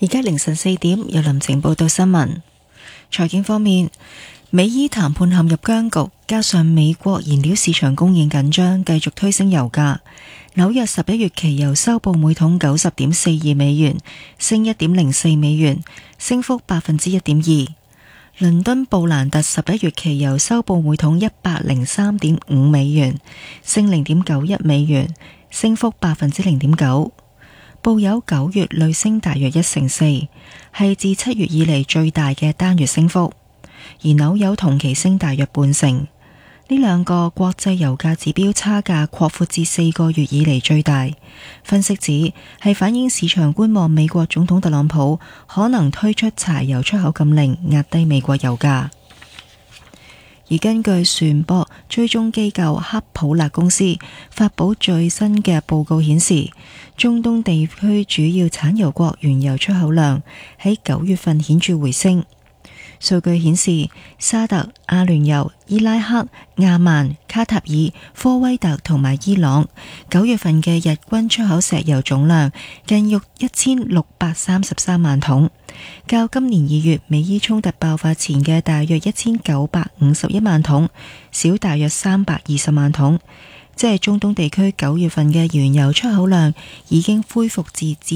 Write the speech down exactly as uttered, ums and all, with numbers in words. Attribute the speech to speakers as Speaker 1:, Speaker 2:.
Speaker 1: 而家凌晨四點，由林晴報道新聞。財經方面，美伊談判陷入僵局，加上美國燃料市場供應緊張，繼續推升油價。紐約十一月期油收報每桶九十點四二美元，升一點零四美元，升幅百分之一點二。倫敦布蘭特十一月期油收報每桶一百零三點五美元，升零點九一美元，升幅百分之零點九。布油九月累升大約一成四，係自七月以嚟最大嘅單月升幅，而紐油同期升大約半成。呢兩個國際油價指標差價擴闊至四個月以嚟最大。分析指係反映市場觀望美國總統特朗普可能推出柴油出口禁令，壓低美國油價。而根據船舶追蹤機構克普勒公司發佈最新嘅報告顯示，中東地區主要產油國原油出口量喺九月份顯著回升。數據顯示，沙特、阿聯酋、伊拉克、亞曼、卡塔爾、科威特同埋伊朗九月份嘅日均出口石油總量近約一千六百三十三萬桶，較今年二月美伊衝突爆發前嘅大約一千九百五十一萬桶少大約三百二十萬桶，即係中東地區九月份嘅原油出口量已經恢復至